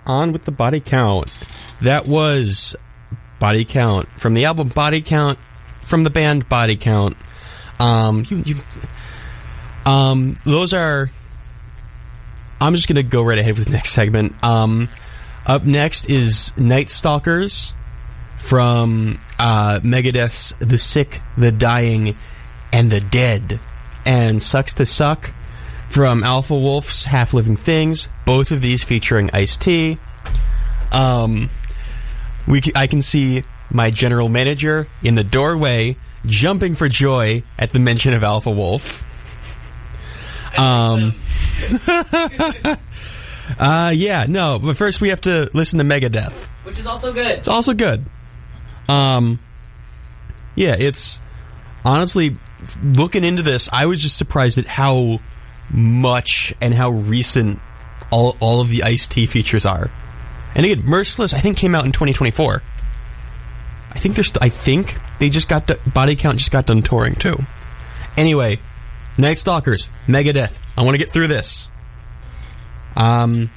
on with the Body Count. That was Body Count from the album Body Count from the band Body Count. Those are... I'm just going to go right ahead with the next segment. Up next is Night Stalkers from Megadeth's The Sick, The Dying, and The Dead. And Sucks to Suck from Alpha Wolf's Half-Living Things. Both of these featuring Ice-T. I can see my general manager in the doorway jumping for joy at the mention of Alpha Wolf. But first we have to listen to Megadeth, which is also good. It's also good. It's honestly, looking into this, I was just surprised at how much and how recent all of the Ice-T features are. And again, Merciless, I think, came out in 2024. I think they just got Body Count just got done touring too. Anyway, Night Stalkers, Megadeth. I want to get through this.